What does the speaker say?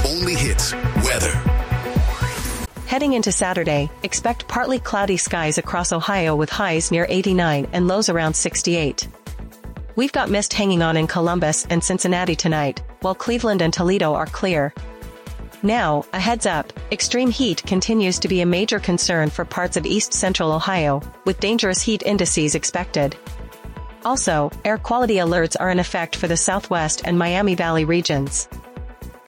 only hits weather. Heading into Saturday, expect partly cloudy skies across Ohio with highs near 89 and lows around 68. We've got mist hanging on in Columbus and Cincinnati tonight, while Cleveland and Toledo are clear. Now, a heads up, extreme heat continues to be a major concern for parts of east-central Ohio, with dangerous heat indices expected. Also, air quality alerts are in effect for the Southwest and Miami Valley regions.